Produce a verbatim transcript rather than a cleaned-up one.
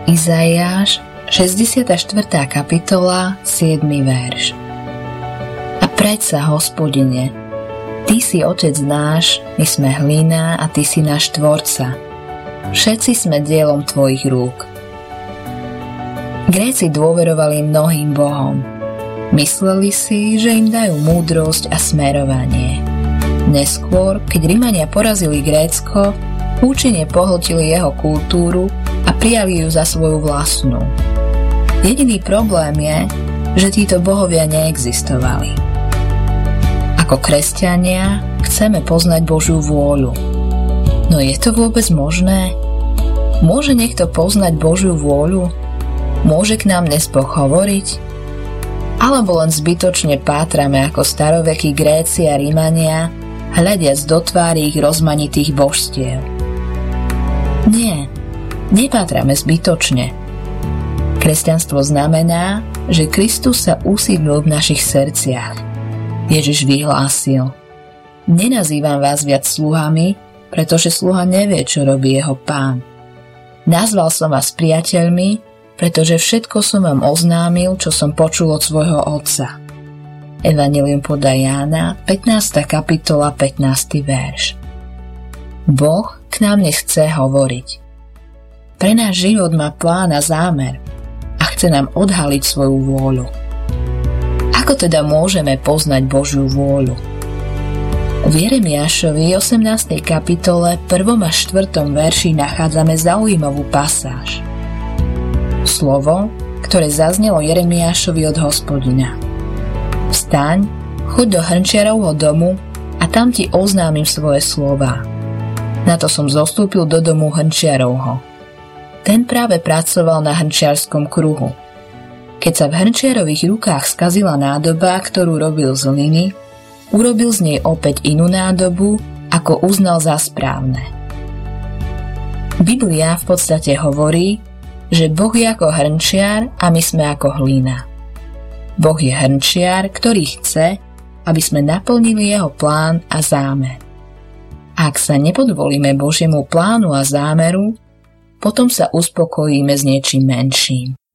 Izaiáš, šesťdesiata štvrtá kapitola, siedmy verš. A predsa, Hospodine, Ty si Otec náš, my sme hlina a Ty si náš Tvorca. Všetci sme dielom Tvojich rúk. Gréci dôverovali mnohým bohom. Mysleli si, že im dajú múdrosť a smerovanie. Neskôr, keď Rimania porazili Grécko, účinne pohltili jeho kultúru a prijali ju za svoju vlastnú. Jediný problém je, že títo bohovia neexistovali. Ako kresťania chceme poznať Božiu vôľu. No je to vôbec možné? Môže niekto poznať Božiu vôľu? Môže k nám dnes Boh hovoriť? Alebo len zbytočne pátrame ako starovekí Gréci a Rimania, hľadiac do tvári ich rozmanitých božstiev? Nie, nepátrame zbytočne. Kresťanstvo znamená, že Kristus sa usídlil v našich srdciach. Ježiš vyhlásil: Nenazývam vás viac sluhami, pretože sluha nevie, čo robí jeho pán. Nazval som vás priateľmi, pretože všetko som vám oznámil, čo som počul od svojho otca. Evanjelium podľa Jána, pätnásta kapitola, pätnásty verš. Boh k nám dnes chce hovoriť. Pre náš život má plán a zámer a chce nám odhaliť svoju vôľu. Ako teda môžeme poznať Božiu vôľu? V Jeremiášovi osemnástej kapitole prvom a štvrtom verši nachádzame zaujímavú pasáž. Slovo, ktoré zaznelo Jeremiášovi od Hospodina. Vstaň, choď do hrnčiarovho domu a tam ti oznámim svoje slová. Na to som zostúpil do domu hrnčiarovho. Ten práve pracoval na hrnčiarskom kruhu. Keď sa v hrnčiarových rukách skazila nádoba, ktorú robil z hliny, urobil z nej opäť inú nádobu, ako uznal za správne. Biblia v podstate hovorí, že Boh je ako hrnčiar a my sme ako hlina. Boh je hrnčiar, ktorý chce, aby sme naplnili jeho plán a zámer. Ak sa nepodvolíme Božiemu plánu a zámeru, potom sa uspokojíme s niečím menším.